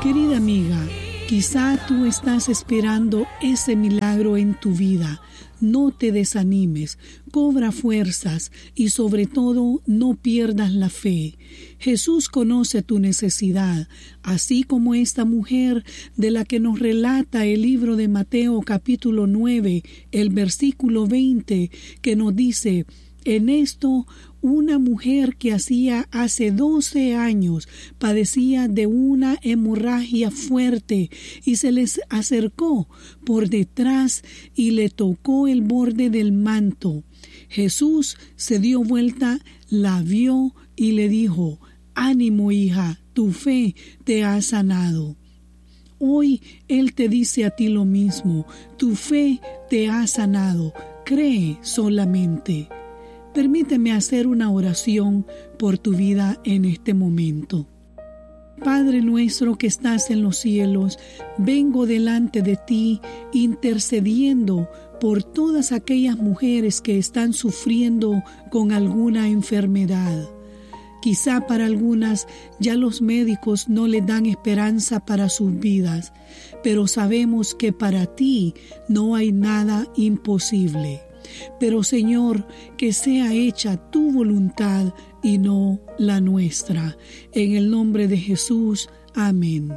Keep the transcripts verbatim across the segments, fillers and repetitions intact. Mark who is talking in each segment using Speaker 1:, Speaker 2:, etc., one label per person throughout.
Speaker 1: Querida amiga, quizá tú estás esperando ese milagro en tu vida. No te desanimes, cobra fuerzas y sobre todo no pierdas la fe. Jesús conoce tu necesidad, así como esta mujer de la que nos relata el libro de Mateo capítulo nueve, el versículo veinte, que nos dice: en esto, una mujer que hacía hace doce años padecía de una hemorragia fuerte y se les acercó por detrás y le tocó el borde del manto. Jesús se dio vuelta, la vio y le dijo: ánimo, hija, tu fe te ha sanado. Hoy Él te dice a ti lo mismo: tu fe te ha sanado, cree solamente. Permíteme hacer una oración por tu vida en este momento. Padre nuestro que estás en los cielos, vengo delante de ti intercediendo por todas aquellas mujeres que están sufriendo con alguna enfermedad. Quizá para algunas ya los médicos no les dan esperanza para sus vidas, pero sabemos que para ti no hay nada imposible. Pero Señor, que sea hecha tu voluntad y no la nuestra. En el nombre de Jesús, amén.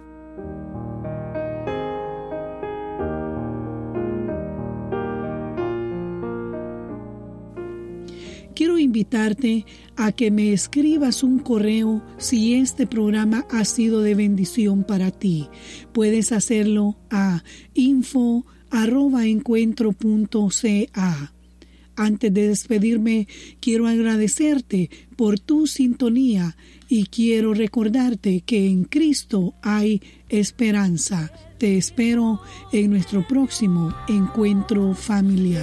Speaker 1: Quiero invitarte a que me escribas un correo si este programa ha sido de bendición para ti. Puedes hacerlo a info arroba encuentro punto ca. Antes de despedirme, quiero agradecerte por tu sintonía y quiero recordarte que en Cristo hay esperanza. Te espero en nuestro próximo encuentro familiar.